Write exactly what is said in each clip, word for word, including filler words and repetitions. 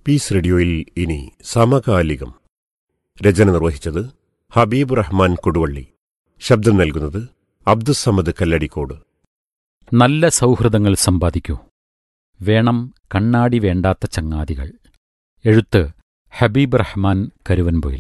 Piece റേഡിയോയിൽ ഇനി സമകാലികം. രചന നിർവഹിച്ചത് ഹബീബ് റഹ്മാൻ കൊടുവള്ളി. ശബ്ദം നൽകുന്നത് അബ്ദുസ്സമദ് കല്ലടിക്കോട്. നല്ല സൗഹൃദങ്ങൾ സമ്പാദിക്കൂ. വേണം കണ്ണാടി വേണ്ടാത്ത ചങ്ങാതികൾ. എഴുത്ത് ഹബീബ് റഹ്മാൻ കരുവൻപൊയിൽ.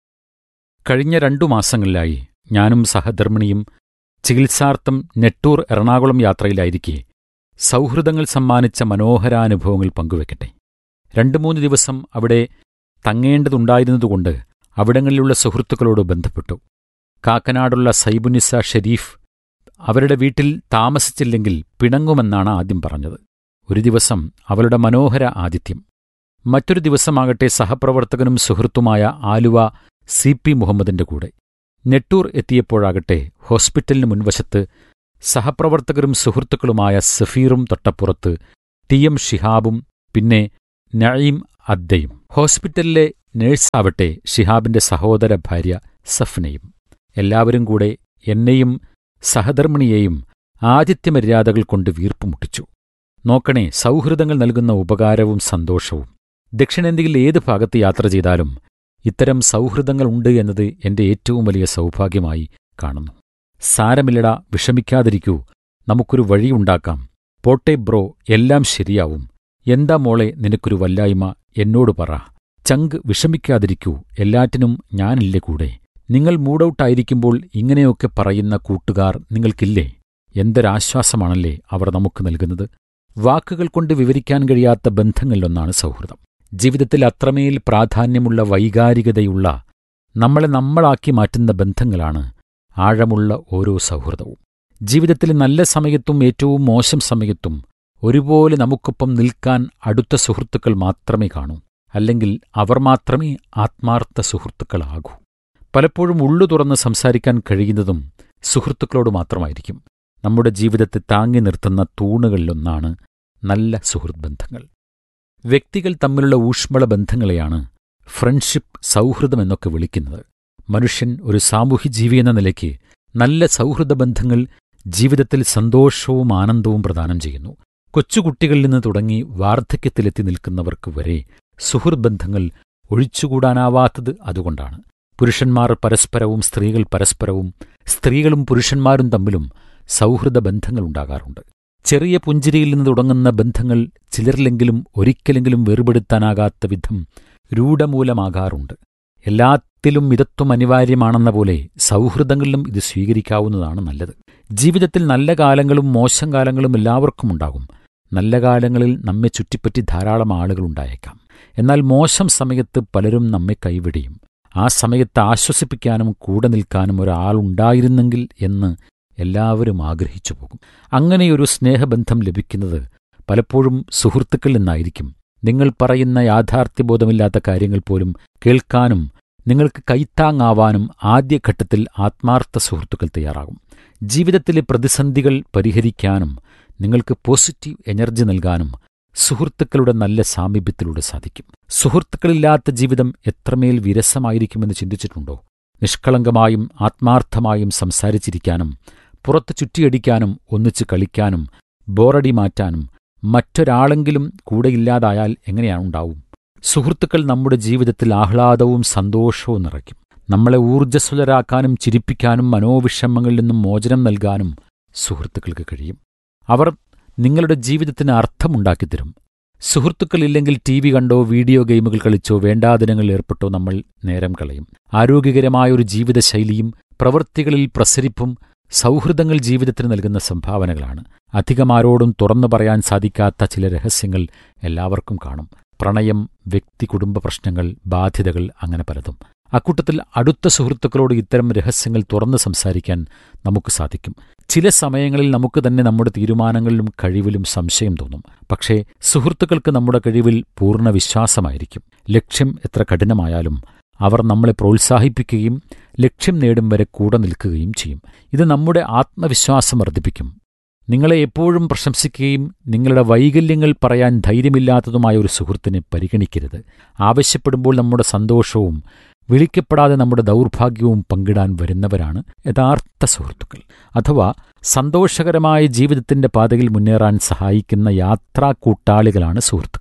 കഴിഞ്ഞ രണ്ടു മാസങ്ങളിലായി ഞാനും സഹധർമ്മിണിയും ചികിത്സാർത്ഥം നെട്ടൂർ എറണാകുളം യാത്രയിലായിരിക്കെ സൗഹൃദങ്ങൾ സമ്മാനിച്ച മനോഹരാനുഭവങ്ങൾ പങ്കുവെക്കട്ടെ. രണ്ടു മൂന്ന് ദിവസം അവിടെ തങ്ങേണ്ടതുണ്ടായിരുന്നതുകൊണ്ട് അവിടങ്ങളിലുള്ള സുഹൃത്തുക്കളോട് ബന്ധപ്പെട്ടു. കാക്കനാടുള്ള സൈബുനിസ ഷെരീഫ് അവരുടെ വീട്ടിൽ താമസിച്ചില്ലെങ്കിൽ പിണങ്ങുമെന്നാണ് ആദ്യം പറഞ്ഞത്. ഒരു ദിവസം അവളുടെ മനോഹര ആതിഥ്യം. മറ്റൊരു ദിവസമാകട്ടെ സഹപ്രവർത്തകനും സുഹൃത്തുമായ ആലുവ സി പി മുഹമ്മദിന്റെ കൂടെ. നെട്ടൂർ എത്തിയപ്പോഴാകട്ടെ ഹോസ്പിറ്റലിന് മുൻവശത്ത് സഹപ്രവർത്തകരും സുഹൃത്തുക്കളുമായ സഫീറും തൊട്ടപ്പുറത്ത് ടി എം ഷിഹാബും പിന്നെ നഈം അദ്ദയും. ഹോസ്പിറ്റലിലെ നേഴ്സാവട്ടെ ഷിഹാബിന്റെ സഹോദര ഭാര്യ സഫ്നയും. എല്ലാവരും കൂടെ എന്നെയും സഹധർമ്മിണിയെയും ആതിഥ്യമര്യാദകൾ കൊണ്ട് വീർപ്പുമുട്ടിച്ചു. നോക്കണേ, സൗഹൃദങ്ങൾ നൽകുന്ന ഉപകാരവും സന്തോഷവും. ദക്ഷിണേന്ത്യയിൽ ഏത് ഭാഗത്ത് യാത്ര ചെയ്താലും ഇത്തരം സൗഹൃദങ്ങളുണ്ട് എന്നത് എന്റെ ഏറ്റവും വലിയ സൗഭാഗ്യമായി കാണുന്നു. സാരമില്ലടാ, വിഷമിക്കാതിരിക്കൂ, നമുക്കൊരു വഴിയുണ്ടാക്കാം. പോട്ടെ ബ്രോ, എല്ലാം ശരിയാവും. എന്താ മോളെ നിനക്കൊരു വല്ലായ്മ, എന്നോട് പറ. ചങ്ക്, വിഷമിക്കാതിരിക്കൂ, എല്ലാറ്റിനും ഞാനില്ലേ കൂടെ. നിങ്ങൾ മൂഡൌട്ടായിരിക്കുമ്പോൾ ഇങ്ങനെയൊക്കെ പറയുന്ന കൂട്ടുകാർ നിങ്ങൾക്കില്ലേ? എന്തൊരാശ്വാസമാണല്ലേ അവർ നമുക്ക് നൽകുന്നത്. വാക്കുകൾ കൊണ്ട് വിവരിക്കാൻ കഴിയാത്ത ബന്ധങ്ങളിലൊന്നാണ് സൗഹൃദം. ജീവിതത്തിൽ അത്രമേൽ പ്രാധാന്യമുള്ള വൈകാരികതയുള്ള, നമ്മളെ നമ്മളാക്കി മാറ്റുന്ന ബന്ധങ്ങളാണ് ആഴമുള്ള ഓരോ സൗഹൃദവും. ജീവിതത്തിൽ നല്ല സമയത്തും ഏറ്റവും മോശം സമയത്തും ഒരുപോലെ നമുക്കൊപ്പം നിൽക്കാൻ അടുത്ത സുഹൃത്തുക്കൾ മാത്രമേ കാണൂ. അല്ലെങ്കിൽ അവർ മാത്രമേ ആത്മാർത്ഥ സുഹൃത്തുക്കളാകൂ. പലപ്പോഴും ഉള്ളു തുറന്ന് സംസാരിക്കാൻ കഴിയുന്നതും സുഹൃത്തുക്കളോട് മാത്രമായിരിക്കും. നമ്മുടെ ജീവിതത്തെ താങ്ങി നിർത്തുന്ന തൂണുകളിലൊന്നാണ് നല്ല സുഹൃത്ത് ബന്ധങ്ങൾ. വ്യക്തികൾ തമ്മിലുള്ള ഊഷ്മള ബന്ധങ്ങളെയാണ് ഫ്രണ്ട്ഷിപ്പ്, സൗഹൃദമെന്നൊക്കെ വിളിക്കുന്നത്. മനുഷ്യൻ ഒരു സാമൂഹ്യജീവി എന്ന നിലയ്ക്ക് നല്ല സൗഹൃദ ബന്ധങ്ങൾ ജീവിതത്തിൽ സന്തോഷവും ആനന്ദവും പ്രദാനം ചെയ്യുന്നു. കൊച്ചുകുട്ടികളിൽ നിന്ന് തുടങ്ങി വാർദ്ധക്യത്തിലെത്തി നിൽക്കുന്നവർക്ക് വരെ സുഹൃത്ത് ബന്ധങ്ങൾ ഒഴിച്ചുകൂടാനാവാത്തത് അതുകൊണ്ടാണ്. പുരുഷന്മാർ പരസ്പരവും സ്ത്രീകൾ പരസ്പരവും സ്ത്രീകളും പുരുഷന്മാരും തമ്മിലും സൗഹൃദ ബന്ധങ്ങളുണ്ടാകാറുണ്ട്. ചെറിയ പുഞ്ചിരിയിൽ നിന്ന് തുടങ്ങുന്ന ബന്ധങ്ങൾ ചിലരിലെങ്കിലും ഒരിക്കലെങ്കിലും വേർപെടുത്താനാകാത്ത വിധം രൂഢമൂലമാകാറുണ്ട്. എല്ലാത്തിലും മിതത്വം അനിവാര്യമാണെന്ന പോലെ സൗഹൃദങ്ങളിലും ഇത് സ്വീകരിക്കാവുന്നതാണ് നല്ലത്. ജീവിതത്തിൽ നല്ല കാലങ്ങളും മോശം കാലങ്ങളും എല്ലാവർക്കും ഉണ്ടാകും. നല്ല കാലങ്ങളിൽ നമ്മെ ചുറ്റിപ്പറ്റി ധാരാളം ആളുകളുണ്ടായേക്കാം. എന്നാൽ മോശം സമയത്ത് പലരും നമ്മെ കൈവിടിയും. ആ സമയത്ത് ആശ്വസിപ്പിക്കാനും കൂടെ നിൽക്കാനും ഒരാളുണ്ടായിരുന്നെങ്കിൽ എന്ന് എല്ലാവരും ആഗ്രഹിച്ചു പോകും. അങ്ങനെയൊരു സ്നേഹബന്ധം ലഭിക്കുന്നത് പലപ്പോഴും സുഹൃത്തുക്കളിൽ നിന്നായിരിക്കും. നിങ്ങൾ പറയുന്ന യാഥാർത്ഥ്യബോധമില്ലാത്ത കാര്യങ്ങൾ പോലും കേൾക്കാനും നിങ്ങൾക്ക് കൈത്താങ്ങാവാനും ആദ്യഘട്ടത്തിൽ ആത്മാർത്ഥ സുഹൃത്തുക്കൾ തയ്യാറാകും. ജീവിതത്തിലെ പ്രതിസന്ധികൾ പരിഹരിക്കാനും നിങ്ങൾക്ക് പോസിറ്റീവ് എനർജി നൽകാനും സുഹൃത്തുക്കളുടെ നല്ല സാമീപ്യത്തിലൂടെ സാധിക്കും. സുഹൃത്തുക്കളില്ലാത്ത ജീവിതം എത്രമേൽ വിരസമായിരിക്കുമെന്ന് ചിന്തിച്ചിട്ടുണ്ടോ? നിഷ്കളങ്കമായും ആത്മാർത്ഥമായും സംസാരിച്ചിരിക്കാനും പുറത്ത് ചുറ്റിയടിക്കാനും ഒന്നിച്ച് കളിക്കാനും ബോറടി മാറ്റാനും മറ്റൊരാളെങ്കിലും കൂടെയില്ലാതായാൽ എങ്ങനെയാണുണ്ടാവും? സുഹൃത്തുക്കൾ നമ്മുടെ ജീവിതത്തിൽ ആഹ്ലാദവും സന്തോഷവും നിറയ്ക്കും. നമ്മളെ ഊർജ്ജസ്വലരാക്കാനും ചിരിപ്പിക്കാനും മനോവിഷമങ്ങളിൽ നിന്നും മോചനം നൽകാനും സുഹൃത്തുക്കൾക്ക് കഴിയും. അവർ നിങ്ങളുടെ ജീവിതത്തിന് അർത്ഥമുണ്ടാക്കിത്തരും. സുഹൃത്തുക്കളില്ലെങ്കിൽ ടി വി കണ്ടോ വീഡിയോ ഗെയിമുകൾ കളിച്ചോ വേണ്ടാദിനങ്ങളിൽ ഏർപ്പെട്ടോ നമ്മൾ നേരം കളയും. ആരോഗ്യകരമായൊരു ജീവിതശൈലിയും പ്രവൃത്തികളിൽ പ്രസരിപ്പും സൗഹൃദങ്ങൾ ജീവിതത്തിന് നൽകുന്ന സംഭാവനകളാണ്. അധികമാരോടും തുറന്നു പറയാൻ സാധിക്കാത്ത ചില രഹസ്യങ്ങൾ എല്ലാവർക്കും കാണും. പ്രണയം, വ്യക്തി കുടുംബ പ്രശ്നങ്ങൾ, ബാധ്യതകൾ, അങ്ങനെ പലതും. അക്കൂട്ടത്തിൽ അടുത്ത സുഹൃത്തുക്കളോട് ഇത്തരം രഹസ്യങ്ങൾ തുറന്ന് സംസാരിക്കാൻ നമുക്ക് സാധിക്കും. ചില സമയങ്ങളിൽ നമുക്ക് തന്നെ നമ്മുടെ തീരുമാനങ്ങളിലും കഴിവിലും സംശയം തോന്നും. പക്ഷേ സുഹൃത്തുക്കൾക്ക് നമ്മുടെ കഴിവിൽ പൂർണ്ണ വിശ്വാസമായിരിക്കും. ലക്ഷ്യം എത്ര കഠിനമായാലും അവർ നമ്മളെ പ്രോത്സാഹിപ്പിക്കുകയും ലക്ഷ്യം നേടും വരെ കൂടെ നിൽക്കുകയും ചെയ്യും. ഇത് നമ്മുടെ ആത്മവിശ്വാസം വർദ്ധിപ്പിക്കും. നിങ്ങളെ എപ്പോഴും പ്രശംസിക്കുകയും നിങ്ങളുടെ വൈകല്യങ്ങൾ പറയാൻ ധൈര്യമില്ലാത്തതുമായ ഒരു സുഹൃത്തിനെ പരിഗണിക്കരുത്. ആവശ്യപ്പെടുമ്പോൾ നമ്മുടെ സന്തോഷവും വിളിക്കപ്പെടാതെ നമ്മുടെ ദൗർഭാഗ്യവും പങ്കിടാൻ വരുന്നവരാണ് യഥാർത്ഥ സുഹൃത്തുക്കൾ. അഥവാ സന്തോഷകരമായ ജീവിതത്തിന്റെ പാതയിൽ മുന്നേറാൻ സഹായിക്കുന്ന യാത്രാ കൂട്ടാളികളാണ് സുഹൃത്തുക്കൾ.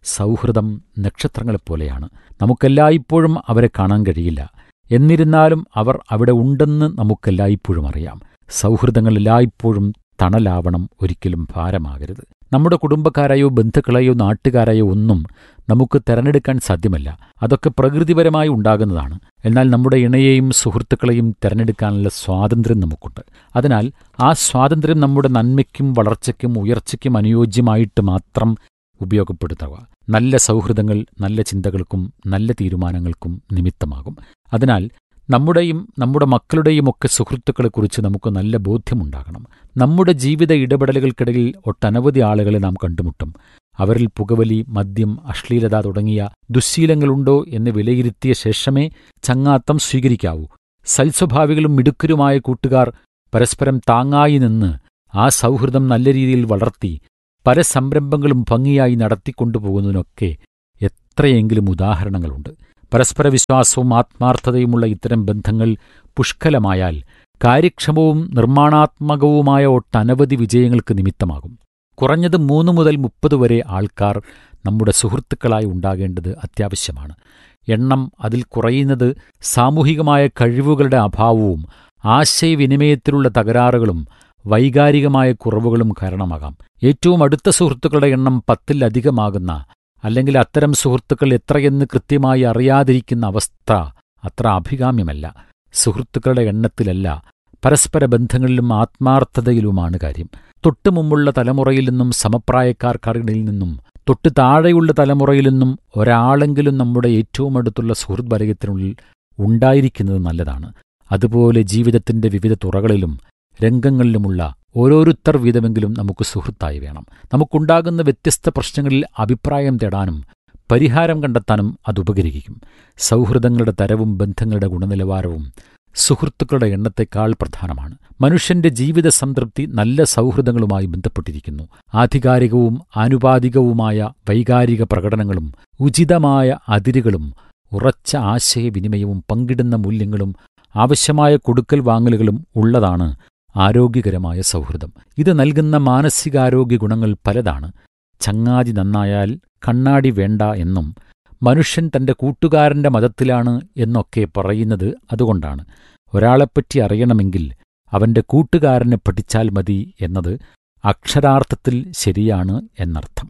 സൗഹൃദം നക്ഷത്രങ്ങളെപ്പോലെയാണ്. നമുക്കെല്ലായ്പ്പോഴും അവരെ കാണാൻ കഴിയില്ല. എന്നിരുന്നാലും അവർ അവിടെ ഉണ്ടെന്ന് നമുക്കെല്ലായ്പ്പോഴും അറിയാം. സൗഹൃദങ്ങൾ എല്ലായ്പ്പോഴും തണലാവണം, ഒരിക്കലും ഭാരമാകരുത്. നമ്മുടെ കുടുംബക്കാരായോ ബന്ധുക്കളെയോ നാട്ടുകാരായോ ഒന്നും നമുക്ക് തെരഞ്ഞെടുക്കാൻ സാധ്യമല്ല. അതൊക്കെ പ്രകൃതിപരമായി ഉണ്ടാകുന്നതാണ്. എന്നാൽ നമ്മുടെ ഇണയെയും സുഹൃത്തുക്കളെയും തെരഞ്ഞെടുക്കാനുള്ള സ്വാതന്ത്ര്യം നമുക്കുണ്ട്. അതിനാൽ ആ സ്വാതന്ത്ര്യം നമ്മുടെ നന്മയ്ക്കും വളർച്ചയ്ക്കും ഉയർച്ചയ്ക്കും അനുയോജ്യമായിട്ട് മാത്രം ഉപയോഗപ്പെടുത്തുക. നല്ല സൗഹൃദങ്ങൾ നല്ല ചിന്തകൾക്കും നല്ല തീരുമാനങ്ങൾക്കും നിമിത്തമാകും. അതിനാൽ നമ്മുടെയും നമ്മുടെ മക്കളുടെയുമൊക്കെ സുഹൃത്തുക്കളെക്കുറിച്ച് നമുക്ക് നല്ല ബോധ്യമുണ്ടാകണം. നമ്മുടെ ജീവിത ഇടപെടലുകൾക്കിടയിൽ ഒട്ടനവധി ആളുകളെ നാം കണ്ടുമുട്ടും. അവരിൽ പുകവലി, മദ്യം, അശ്ലീലത തുടങ്ങിയ ദുശ്ശീലങ്ങളുണ്ടോ എന്ന് വിലയിരുത്തിയ ശേഷമേ ചങ്ങാത്തം സ്വീകരിക്കാവൂ. സൽസ്വഭാവികളും മിടുക്കരുമായ കൂട്ടുകാർ പരസ്പരം താങ്ങായി നിന്ന് ആ സൗഹൃദം നല്ല രീതിയിൽ വളർത്തി പല സംരംഭങ്ങളും ഭംഗിയായി നടത്തിക്കൊണ്ടുപോകുന്നതിനൊക്കെ എത്രയെങ്കിലും ഉദാഹരണങ്ങളുണ്ട്. പരസ്പര വിശ്വാസവും ആത്മാർത്ഥതയുമുള്ള ഇത്തരം ബന്ധങ്ങൾ പുഷ്കലമായാൽ കാര്യക്ഷമവും നിർമ്മാണാത്മകവുമായ ഒട്ടനവധി വിജയങ്ങൾക്ക് നിമിത്തമാകും. കുറഞ്ഞത് മൂന്ന് മുതൽ മുപ്പത് വരെ ആൾക്കാർ നമ്മുടെ സുഹൃത്തുക്കളായി ഉണ്ടാകേണ്ടത് അത്യാവശ്യമാണ്. എണ്ണം അതിൽ കുറയുന്നത് സാമൂഹികമായ കഴിവുകളുടെ അഭാവവും ആശയവിനിമയത്തിലുള്ള തകരാറുകളും വൈകാരികമായ കുറവുകളും കാരണമാകാം. ഏറ്റവും അടുത്ത സുഹൃത്തുക്കളുടെ എണ്ണം പത്തിലധികമാകുന്ന അല്ലെങ്കിൽ അത്തരം സുഹൃത്തുക്കൾ എത്രയെന്ന് കൃത്യമായി അറിയാതിരിക്കുന്ന അവസ്ഥ അത്ര അഭികാമ്യമല്ല. സുഹൃത്തുക്കളുടെ എണ്ണത്തിലല്ല, പരസ്പര ബന്ധങ്ങളിലും ആത്മാർത്ഥതയിലുമാണ് കാര്യം. തൊട്ടുമുമ്പുള്ള തലമുറയിൽ നിന്നും സമപ്രായക്കാർക്കിടയിൽ നിന്നും തൊട്ടു താഴെയുള്ള തലമുറയിൽ നിന്നും ഒരാളെങ്കിലും നമ്മുടെ ഏറ്റവും അടുത്തുള്ള സുഹൃത്ത് വലയത്തിനുള്ളിൽ ഉണ്ടായിരിക്കുന്നത് നല്ലതാണ്. അതുപോലെ ജീവിതത്തിന്റെ വിവിധ തുറകളിലും രംഗങ്ങളിലുമുള്ള ഓരോരുത്തർ വീതമെങ്കിലും നമുക്ക് സുഹൃത്തായി വേണം. നമുക്കുണ്ടാകുന്ന വ്യത്യസ്ത പ്രശ്നങ്ങളിൽ അഭിപ്രായം തേടാനും പരിഹാരം കണ്ടെത്താനും അതുപകരിക്കും. സൗഹൃദങ്ങളുടെ തരവും ബന്ധങ്ങളുടെ ഗുണനിലവാരവും സുഹൃത്തുക്കളുടെ എണ്ണത്തെക്കാൾ പ്രധാനമാണ്. മനുഷ്യന്റെ ജീവിത സംതൃപ്തി നല്ല സൗഹൃദങ്ങളുമായി ബന്ധപ്പെട്ടിരിക്കുന്നു. ആധികാരികവും ആനുപാതികവുമായ വൈകാരിക പ്രകടനങ്ങളും ഉചിതമായ അതിരുകളും ഉറച്ച ആശയവിനിമയവും പങ്കിടുന്ന മൂല്യങ്ങളും ആവശ്യമായ കൊടുക്കൽ വാങ്ങലുകളും ഉള്ളതാണ് ആരോഗ്യകരമായ സൗഹൃദം. ഇത് നൽകുന്ന മാനസികാരോഗ്യ ഗുണങ്ങൾ പലതാണ്. ചങ്ങാതി നന്നായാൽ കണ്ണാടി വേണ്ട എന്നും മനുഷ്യൻ തന്റെ കൂട്ടുകാരന്റെ മതത്തിലാണ് എന്നൊക്കെ പറയുന്നത് അതുകൊണ്ടാണ്. ഒരാളെപ്പറ്റി അറിയണമെങ്കിൽ അവന്റെ കൂട്ടുകാരനെ പഠിച്ചാൽ മതി എന്നത് അക്ഷരാർത്ഥത്തിൽ ശരിയാണ് എന്നർത്ഥം.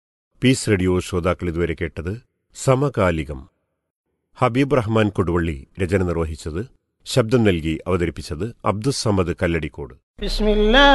പീസ് റേഡിയോ ശ്രോതാക്കൾ ഇതുവരെ കേട്ടത് സമകാലികം. ഹബീബ് റഹ്മാൻ കൊടുവള്ളി രചന നിർവഹിച്ചത്, ശബ്ദം നൽകി അവതരിപ്പിച്ചത് അബ്ദുസ്സമദ് കല്ലടിക്കോട്.